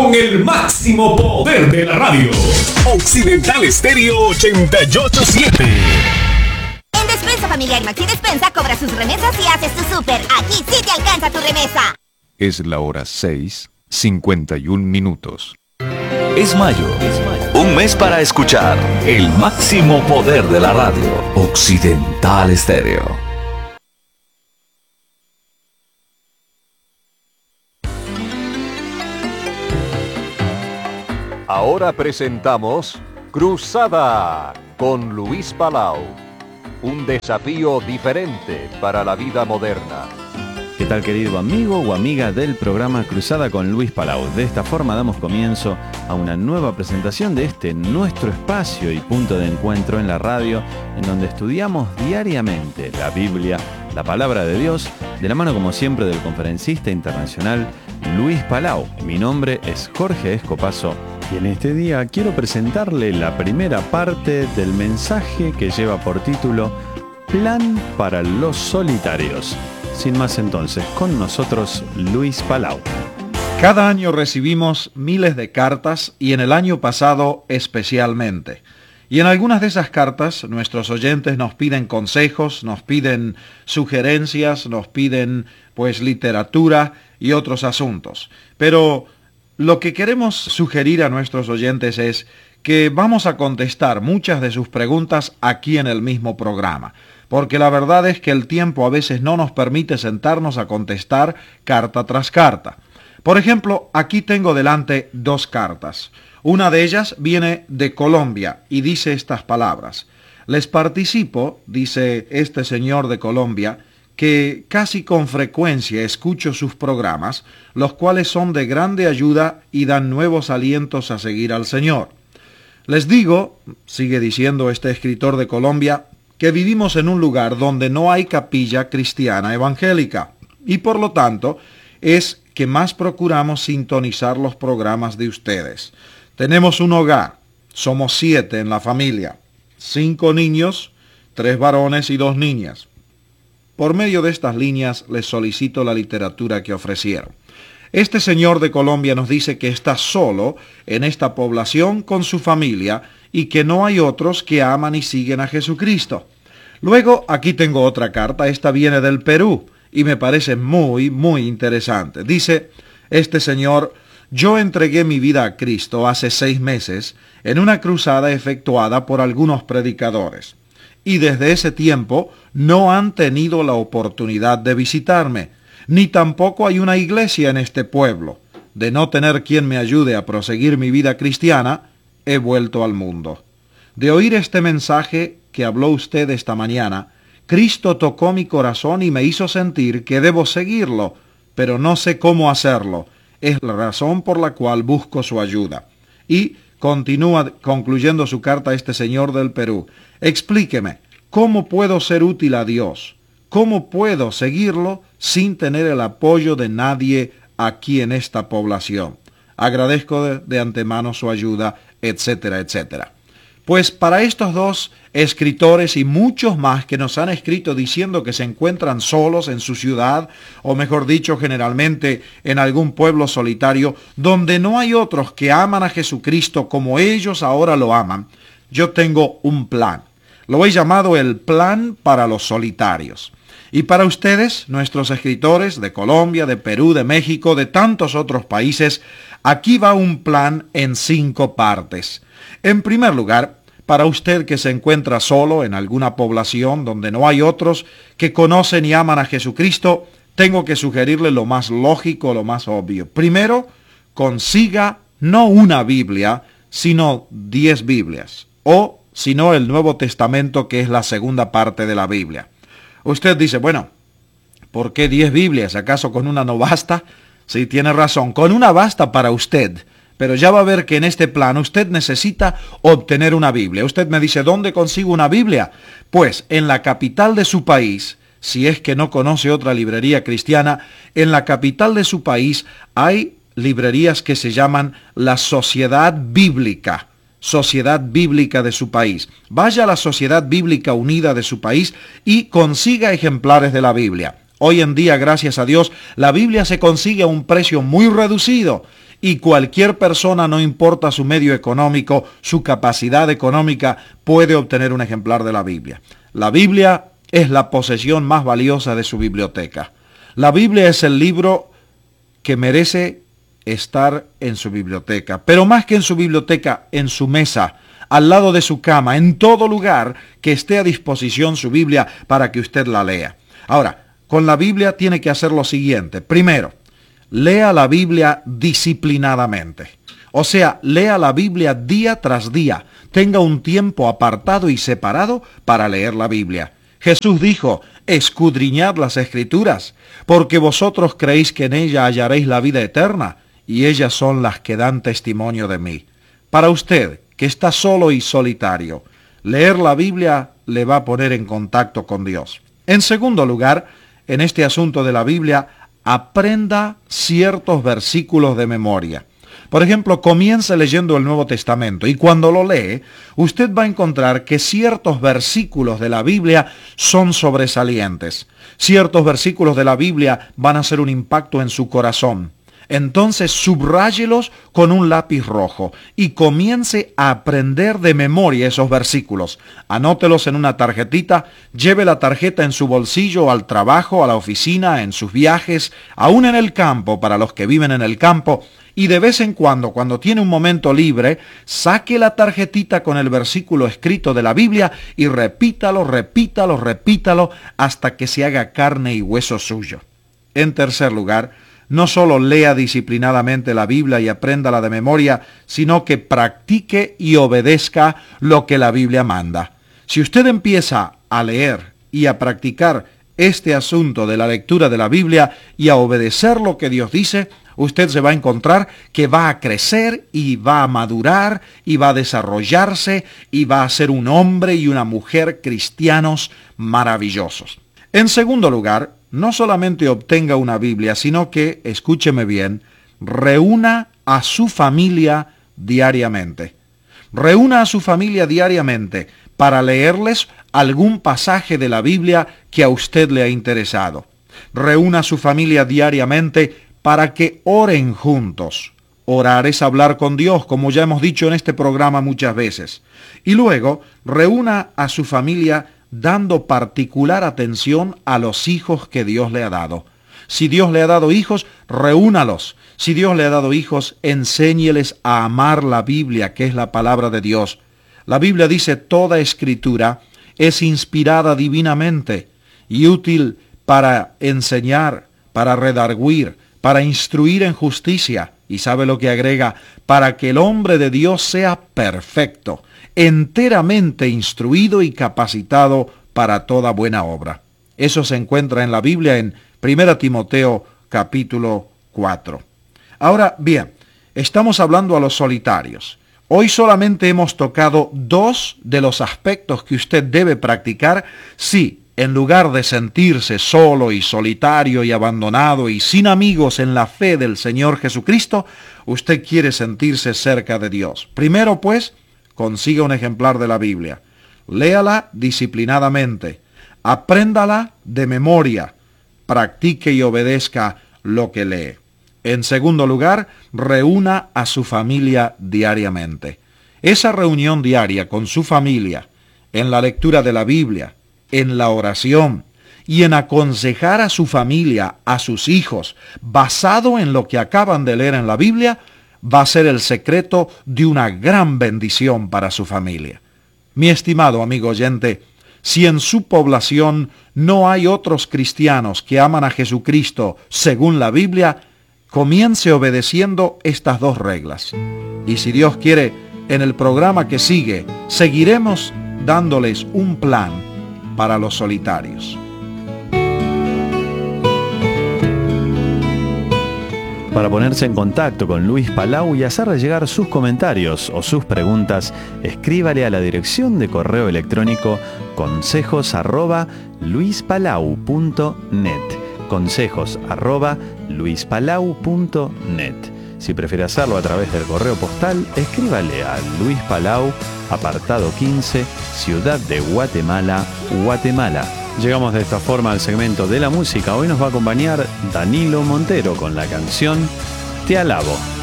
con el máximo poder de la radio. Occidental Estéreo 88.7. En Despensa Familiar Maxi Despensa cobra sus remesas y haces tu súper. Aquí sí te alcanza tu remesa. Es la hora 6:51. Es mayo, un mes para escuchar el máximo poder de la radio. Occidental Estéreo. Ahora presentamos Cruzada con Luis Palau. Un desafío diferente para la vida moderna. ¿Qué tal, querido amigo o amiga del programa Cruzada con Luis Palau? De esta forma damos comienzo a una nueva presentación de este nuestro espacio y punto de encuentro en la radio, en donde estudiamos diariamente la Biblia, la palabra de Dios, de la mano como siempre del conferencista internacional Luis Palau. Mi nombre es Jorge Escopazo y en este día quiero presentarle la primera parte del mensaje que lleva por título Plan para los solitarios. Sin más entonces, con nosotros Luis Palau. Cada año recibimos miles de cartas y en el año pasado especialmente. Y en algunas de esas cartas nuestros oyentes nos piden consejos, nos piden sugerencias, nos piden literatura y otros asuntos. Pero lo que queremos sugerir a nuestros oyentes es que vamos a contestar muchas de sus preguntas aquí en el mismo programa. Porque la verdad es que el tiempo a veces no nos permite sentarnos a contestar carta tras carta. Por ejemplo, aquí tengo delante 2 cartas. Una de ellas viene de Colombia y dice estas palabras. Les participo, dice este señor de Colombia, que casi con frecuencia escucho sus programas, los cuales son de grande ayuda y dan nuevos alientos a seguir al Señor. Les digo, sigue diciendo este escritor de Colombia, que vivimos en un lugar donde no hay capilla cristiana evangélica y por lo tanto es que más procuramos sintonizar los programas de ustedes. Tenemos un hogar, somos 7 en la familia, 5 niños, 3 varones y 2 niñas. Por medio de estas líneas les solicito la literatura que ofrecieron. Este señor de Colombia nos dice que está solo en esta población con su familia y que no hay otros que aman y siguen a Jesucristo. Luego, aquí tengo otra carta, esta viene del Perú, y me parece muy, muy interesante. Dice, este señor, yo entregué mi vida a Cristo hace 6 meses en una cruzada efectuada por algunos predicadores, y desde ese tiempo no han tenido la oportunidad de visitarme, ni tampoco hay una iglesia en este pueblo. De no tener quien me ayude a proseguir mi vida cristiana, he vuelto al mundo. De oír este mensaje que habló usted esta mañana, Cristo tocó mi corazón y me hizo sentir que debo seguirlo, pero no sé cómo hacerlo. Es la razón por la cual busco su ayuda. Y continúa concluyendo su carta este señor del Perú. Explíqueme, ¿cómo puedo ser útil a Dios? ¿Cómo puedo seguirlo sin tener el apoyo de nadie aquí en esta población? Agradezco de antemano su ayuda, etcétera, etcétera. Pues para estos 2 escritores y muchos más que nos han escrito diciendo que se encuentran solos en su ciudad, o mejor dicho, generalmente en algún pueblo solitario, donde no hay otros que aman a Jesucristo como ellos ahora lo aman, yo tengo un plan. Lo he llamado el plan para los solitarios. Y para ustedes, nuestros escritores de Colombia, de Perú, de México, de tantos otros países, aquí va un plan en 5 partes. En primer lugar, para usted que se encuentra solo en alguna población donde no hay otros que conocen y aman a Jesucristo, tengo que sugerirle lo más lógico, lo más obvio. Primero, consiga no una Biblia, sino 10 Biblias, o si no el Nuevo Testamento, que es la segunda parte de la Biblia. Usted dice, bueno, ¿por qué 10 Biblias? ¿Acaso con una no basta? Sí, tiene razón, con una basta para usted. Pero ya va a ver que en este plan usted necesita obtener una Biblia. Usted me dice, ¿dónde consigo una Biblia? Pues en la capital de su país, si es que no conoce otra librería cristiana, en la capital de su país hay librerías que se llaman la Sociedad Bíblica de su país. Vaya a la Sociedad Bíblica Unida de su país y consiga ejemplares de la Biblia. Hoy en día, gracias a Dios, la Biblia se consigue a un precio muy reducido y cualquier persona, no importa su medio económico, su capacidad económica, puede obtener un ejemplar de la Biblia. La Biblia es la posesión más valiosa de su biblioteca. La Biblia es el libro que merece estar en su biblioteca, pero más que en su biblioteca, en su mesa, al lado de su cama, en todo lugar que esté a disposición su Biblia para que usted la lea. Ahora, con la Biblia tiene que hacer lo siguiente. Primero, lea la Biblia disciplinadamente. O sea, lea la Biblia día tras día. Tenga un tiempo apartado y separado para leer la Biblia. Jesús dijo, escudriñad las Escrituras, porque vosotros creéis que en ella hallaréis la vida eterna, y ellas son las que dan testimonio de mí. Para usted, que está solo y solitario, leer la Biblia le va a poner en contacto con Dios. En segundo lugar, en este asunto de la Biblia, aprenda ciertos versículos de memoria. Por ejemplo, comience leyendo el Nuevo Testamento y cuando lo lee, usted va a encontrar que ciertos versículos de la Biblia son sobresalientes. Ciertos versículos de la Biblia van a hacer un impacto en su corazón. Entonces subráyelos con un lápiz rojo y comience a aprender de memoria esos versículos. Anótelos en una tarjetita, lleve la tarjeta en su bolsillo al trabajo, a la oficina, en sus viajes, aún en el campo para los que viven en el campo. Y de vez en cuando tiene un momento libre, saque la tarjetita con el versículo escrito de la Biblia y repítalo hasta que se haga carne y hueso suyo. En tercer lugar, no solo lea disciplinadamente la Biblia y apréndala de memoria, sino que practique y obedezca lo que la Biblia manda. Si usted empieza a leer y a practicar este asunto de la lectura de la Biblia y a obedecer lo que Dios dice, usted se va a encontrar que va a crecer y va a madurar y va a desarrollarse y va a ser un hombre y una mujer cristianos maravillosos. En segundo lugar, no solamente obtenga una Biblia, sino que, escúcheme bien, reúna a su familia diariamente. Reúna a su familia diariamente para leerles algún pasaje de la Biblia que a usted le ha interesado. Reúna a su familia diariamente para que oren juntos. Orar es hablar con Dios, como ya hemos dicho en este programa muchas veces. Y luego, reúna a su familia dando particular atención a los hijos que Dios le ha dado. Si Dios le ha dado hijos, reúnalos. Si Dios le ha dado hijos, enséñeles a amar la Biblia, que es la palabra de Dios. La Biblia dice, toda escritura es inspirada divinamente y útil para enseñar, para redarguir, para instruir en justicia. Y sabe lo que agrega, para que el hombre de Dios sea perfecto, enteramente instruido y capacitado para toda buena obra. Eso se encuentra en la Biblia en 1 Timoteo capítulo 4. Ahora bien, estamos hablando a los solitarios. Hoy solamente hemos tocado 2 de los aspectos que usted debe practicar si, en lugar de sentirse solo y solitario y abandonado y sin amigos en la fe del Señor Jesucristo, usted quiere sentirse cerca de Dios. Primero, pues, consiga un ejemplar de la Biblia. Léala disciplinadamente. Apréndala de memoria. Practique y obedezca lo que lee. En segundo lugar, reúna a su familia diariamente. Esa reunión diaria con su familia, en la lectura de la Biblia, en la oración y en aconsejar a su familia, a sus hijos, basado en lo que acaban de leer en la Biblia, va a ser el secreto de una gran bendición para su familia. Mi estimado amigo oyente, si en su población no hay otros cristianos que aman a Jesucristo según la Biblia, comience obedeciendo estas 2 reglas. Y si Dios quiere, en el programa que sigue, seguiremos dándoles un plan para los solitarios. Para ponerse en contacto con Luis Palau y hacerle llegar sus comentarios o sus preguntas, escríbale a la dirección de correo electrónico consejos@luispalau.net. consejos@luispalau.net. Si prefiere hacerlo a través del correo postal, escríbale a Luis Palau, apartado 15, Ciudad de Guatemala, Guatemala. Llegamos de esta forma al segmento de la música. Hoy nos va a acompañar Danilo Montero con la canción Te Alabo.